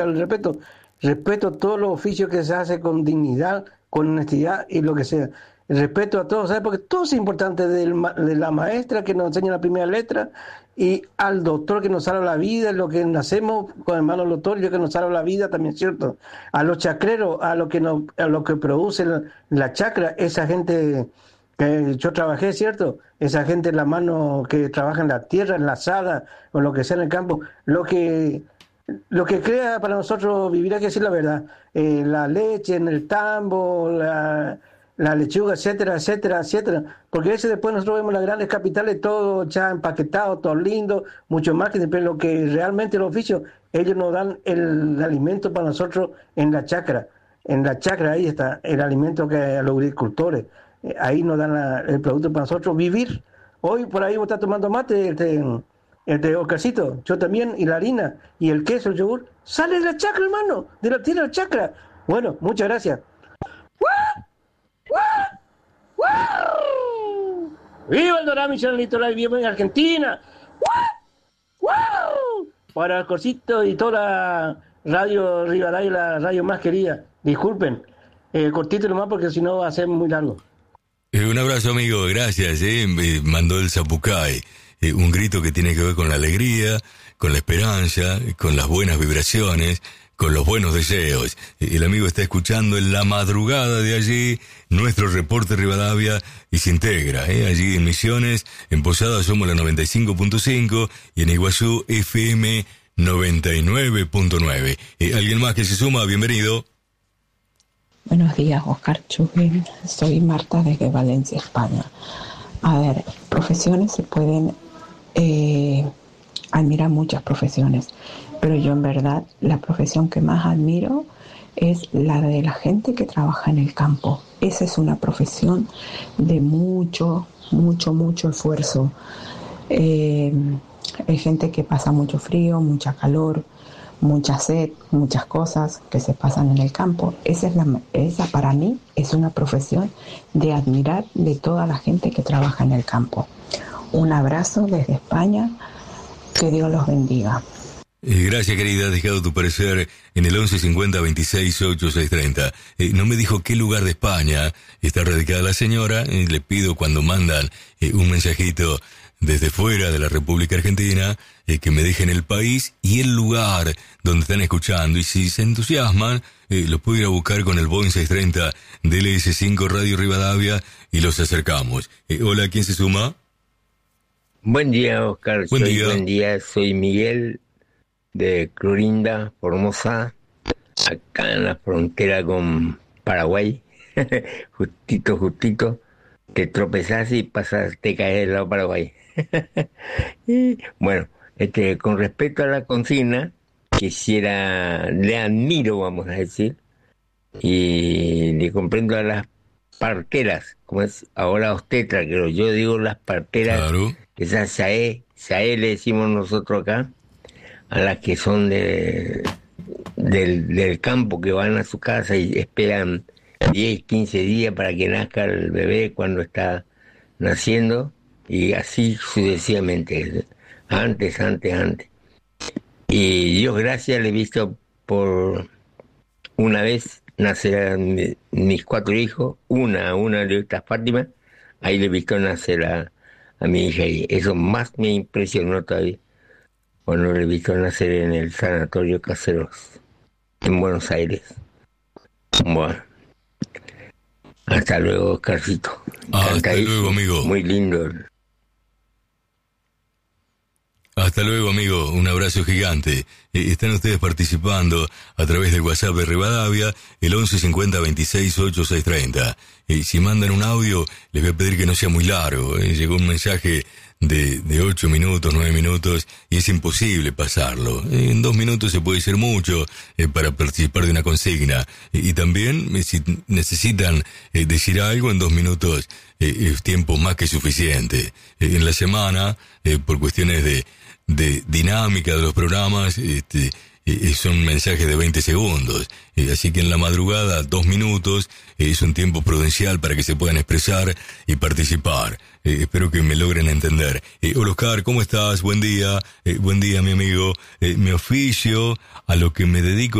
el respeto. Respeto todos los oficios que se hace con dignidad, con honestidad y lo que sea. El respeto a todos, ¿sabes? Porque todo es importante, de la maestra que nos enseña la primera letra y al doctor que nos salva la vida, lo que nacemos con hermano doctor, yo que nos salva la vida también, ¿cierto? A los chacreros, a lo que produce la chacra, esa gente que yo trabajé, ¿cierto? Esa gente en la mano que trabaja en la tierra, en la asada, o lo que sea en el campo, lo que crea para nosotros vivir, hay que decir la verdad, la leche en el tambo, la lechuga, etcétera, etcétera, etcétera, porque ese después nosotros vemos las grandes capitales, todo ya empaquetado, todo lindo, mucho marketing, pero lo que realmente el oficio, ellos nos dan el alimento para nosotros en la chacra ahí está el alimento que a los agricultores, ahí nos dan el producto para nosotros vivir. Hoy por ahí vos estás tomando mate, Oscarcito, yo también, y la harina, y el queso, el yogur, sale de la chacra, hermano, de la tierra de la chacra. Bueno, muchas gracias. ¡Viva el Dorado Misionero Litoral! ¡Viva en Argentina! Para el Corcito y toda la radio Rivadavia, la radio más querida. Disculpen, cortito nomás porque si no va a ser muy largo. Un abrazo, amigo, gracias. Me mandó el Zapucay. Un grito que tiene que ver con la alegría, con la esperanza, con las buenas vibraciones, con los buenos deseos. El amigo está escuchando en la madrugada de allí nuestro reporte Rivadavia y se integra. Allí en Misiones, en Posada somos la 95.5 y en Iguazú FM 99.9. ¿Alguien más que se suma? Bienvenido. Buenos días, Oscar Chubin. Soy Marta desde Valencia, España. A ver, profesiones se pueden admirar muchas profesiones, pero yo en verdad la profesión que más admiro es la de la gente que trabaja en el campo. Esa es una profesión de mucho esfuerzo. Hay gente que pasa mucho frío, mucha calor, mucha sed, muchas cosas que se pasan en el campo. Esa para mí es una profesión de admirar de toda la gente que trabaja en el campo. Un abrazo desde España, que Dios los bendiga. Gracias, querida, has dejado tu parecer en el 1150 26 8630. No me dijo qué lugar de España está radicada la señora. Le pido cuando mandan un mensajito desde fuera de la República Argentina, que me dejen el país y el lugar donde están escuchando. Y si se entusiasman, los puedo ir a buscar con el Boeing 630 DLS5 Radio Rivadavia y los acercamos. Hola, ¿quién se suma? Buen día, Oscar. Buen día, soy Miguel de Clorinda, Formosa, acá en la frontera con Paraguay. justito. Te tropezás y te caes del lado Paraguay. Y, bueno, con respecto a la consigna, le admiro, vamos a decir, y le comprendo a las parteras, como es ahora obstetra, creo yo digo las parteras, claro. Esas SAE le decimos nosotros acá, a las que son del campo, que van a su casa y esperan 10, 15 días para que nazca el bebé cuando está naciendo, y así sucesivamente, antes. Y Dios gracias, le he visto por una vez nacer a mis 4 hijos, una de estas Fátima, ahí le he visto nacer a mi hija, y eso más me impresionó todavía, cuando le he visto nacer en el Sanatorio Caseros, en Buenos Aires. Bueno, hasta luego, Oscarcito. Hasta luego, amigo. Muy lindo. Hasta luego, amigo. Un abrazo gigante. Están ustedes participando a través del WhatsApp de Rivadavia, el 1150 26 8630. Si mandan un audio, les voy a pedir que no sea muy largo. Llegó un mensaje de 8 minutos, 9 minutos, y es imposible pasarlo. En 2 minutos se puede decir mucho para participar de una consigna. Y también, si necesitan decir algo, en 2 minutos es tiempo más que suficiente. En la semana, por cuestiones de dinámica de los programas, son mensajes de 20 segundos. Así que en la madrugada, 2 minutos, es un tiempo prudencial para que se puedan expresar y participar. Espero que me logren entender. Hola Oscar, ¿cómo estás? Buen día, mi amigo. Mi oficio, a lo que me dedico